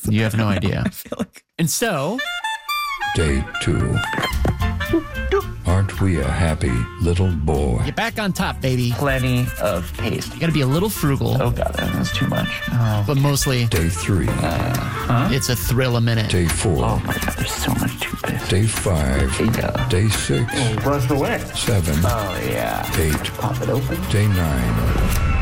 You have no idea. I feel like... And so... Day 2. Aren't we a happy little boy? Get back on top, baby. Plenty of paste. You gotta be a little frugal. Oh, God, that's too much. Oh. But mostly, Day 3. it's a thrill a minute. Day 4. Oh, my God, there's so much toothpaste. Day 5. Yeah. Day 6. Brush away. 7. Oh, yeah. 8. Pop it open. Day 9.